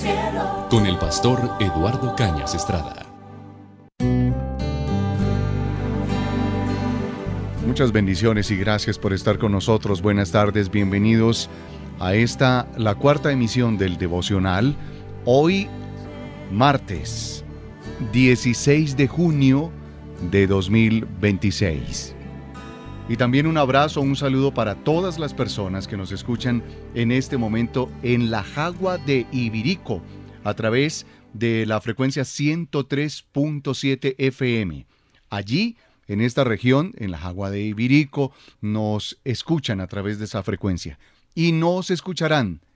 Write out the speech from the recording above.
Con el pastor Eduardo Cañas Estrada. Muchas bendiciones y gracias por estar con nosotros. Buenas tardes, bienvenidos a esta, la cuarta emisión del devocional. Hoy, martes 16 de junio de 2026. Y también un abrazo, un saludo para todas las personas que nos escuchan en este momento en la Jagua de Ibirico, a través de la frecuencia 103.7 FM. Allí, en esta región, en la Jagua de Ibirico, nos escuchan a través de esa frecuencia. Y nos escucharán